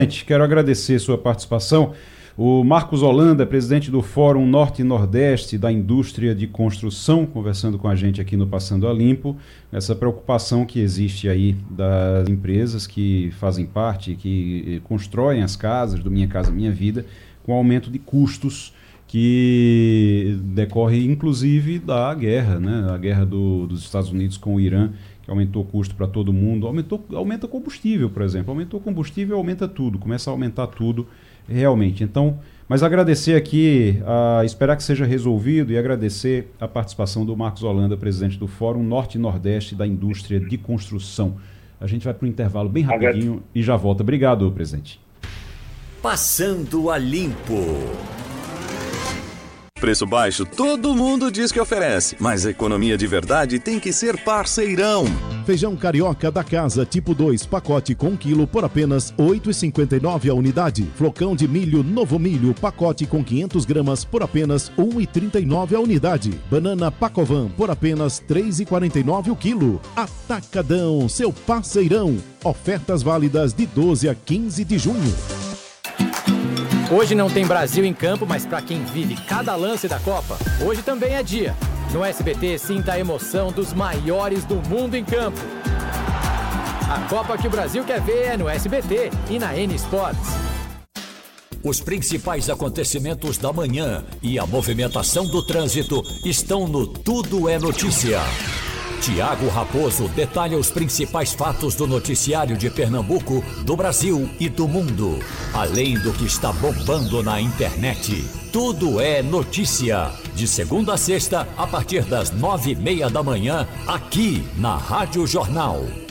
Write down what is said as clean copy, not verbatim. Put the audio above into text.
Quero agradecer sua participação. O Marcos Holanda, presidente do Fórum Norte e Nordeste da Indústria de Construção, conversando com a gente aqui no Passando a Limpo, essa preocupação que existe aí das empresas que fazem parte, que constroem as casas do Minha Casa Minha Vida, com aumento de custos que decorre inclusive da guerra, né? A guerra dos Estados Unidos com o Irã, que aumentou o custo para todo mundo, aumenta combustível, por exemplo, aumentou combustível, aumenta tudo, começa a aumentar tudo realmente. Então, mas agradecer aqui, esperar que seja resolvido e agradecer a participação do Marcos Holanda, presidente do Fórum Norte e Nordeste da Indústria de Construção. A gente vai para o intervalo bem rapidinho e já volta. Obrigado, presidente. Passando a Limpo. Preço baixo, todo mundo diz que oferece, mas a economia de verdade tem que ser parceirão. Feijão carioca da casa, tipo 2, pacote com 1 quilo por apenas R$ 8,59 a unidade. Flocão de milho Novo Milho, pacote com 500 gramas por apenas R$ 1,39 a unidade. Banana Pacovan por apenas R$ 3,49 o quilo. Atacadão, seu parceirão. Ofertas válidas de 12 a 15 de junho. Hoje não tem Brasil em campo, mas para quem vive cada lance da Copa, hoje também é dia. No SBT, sinta a emoção dos maiores do mundo em campo. A Copa que o Brasil quer ver é no SBT e na N Sports. Os principais acontecimentos da manhã e a movimentação do trânsito estão no Tudo é Notícia. Tiago Raposo detalha os principais fatos do noticiário de Pernambuco, do Brasil e do mundo, além do que está bombando na internet. Tudo é Notícia, de segunda a sexta, a partir das 9:30 da manhã, aqui na Rádio Jornal.